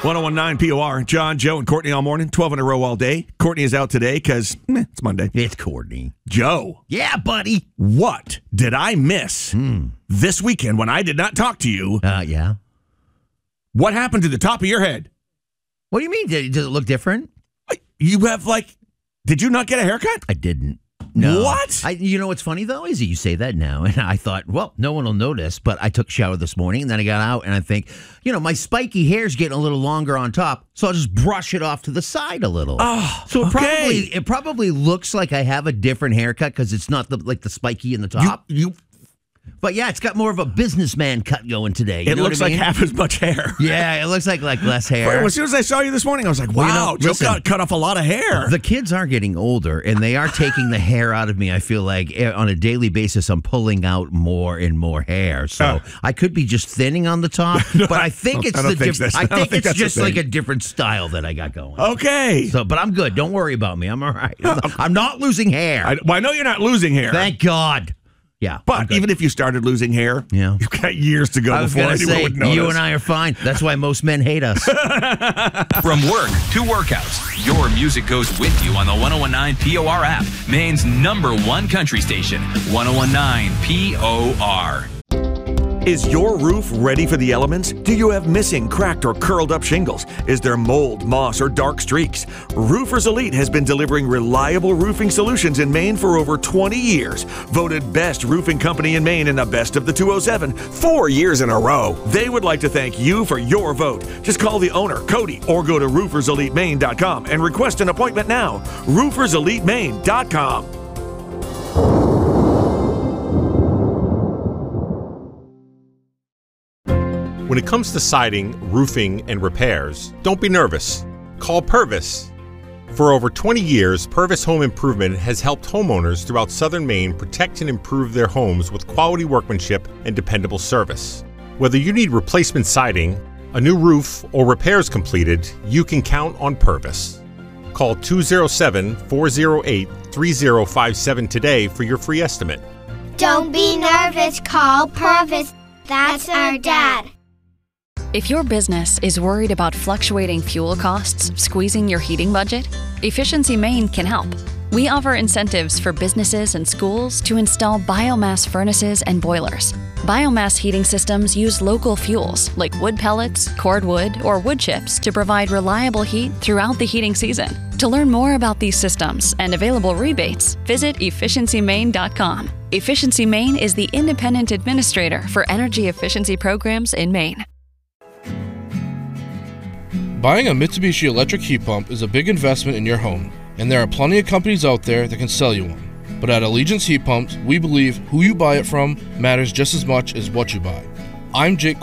1019 POR. John, Joe, and Courtney all morning. 12 in a row all day. Courtney is out today because it's Monday. It's Courtney. Joe. Yeah, buddy. What did I miss this weekend when I did not talk to you? Yeah. What happened to the top of your head? What do you mean? Does it look different? You have did you not get a haircut? I didn't. No. What? You know what's funny, though, is that you say that now, and I thought, well, no one will notice, but I took a shower this morning, and then I got out, and I think, my spiky hair's getting a little longer on top, so I'll just brush it off to the side a little. Oh, so okay. it probably looks like I have a different haircut because it's not the spiky in the top. But yeah, it's got more of a businessman cut going today. It looks like half as much hair. Yeah, it looks like less hair. As soon as I saw you this morning, I was like, wow, Joe cut off a lot of hair. The kids are getting older, and they are taking the hair out of me. I feel like on a daily basis, I'm pulling out more and more hair. So I could be just thinning on the top, but I think it's just like a different style that I got going. Okay. But I'm good. Don't worry about me. I'm all right. I'm not losing hair. I know you're not losing hair. Thank God. Yeah, but even if you started losing hair, you've got years to go before anyone would notice. You and I are fine. That's why most men hate us. From work to workouts, your music goes with you on the 1019 POR app, Maine's #1 country station, 1019 POR. Is your roof ready for the elements? Do you have missing, cracked, or curled up shingles? Is there mold, moss, or dark streaks? Roofers Elite has been delivering reliable roofing solutions in Maine for over 20 years. Voted best roofing company in Maine in the Best of the 207 4 years in a row. They would like to thank you for your vote. Just call the owner, Cody, or go to rooferselitemaine.com and request an appointment now. rooferselitemaine.com. When it comes to siding, roofing, and repairs, don't be nervous. Call Purvis. For over 20 years, Purvis Home Improvement has helped homeowners throughout southern Maine protect and improve their homes with quality workmanship and dependable service. Whether you need replacement siding, a new roof, or repairs completed, you can count on Purvis. Call 207-408-3057 today for your free estimate. Don't be nervous. Call Purvis. That's our dad. If your business is worried about fluctuating fuel costs squeezing your heating budget, Efficiency Maine can help. We offer incentives for businesses and schools to install biomass furnaces and boilers. Biomass heating systems use local fuels like wood pellets, cordwood, or wood chips to provide reliable heat throughout the heating season. To learn more about these systems and available rebates, visit efficiencymaine.com. Efficiency Maine is the independent administrator for energy efficiency programs in Maine. Buying a Mitsubishi electric heat pump is a big investment in your home, and there are plenty of companies out there that can sell you one. But at Allegiance Heat Pumps, we believe who you buy it from matters just as much as what you buy. I'm Jake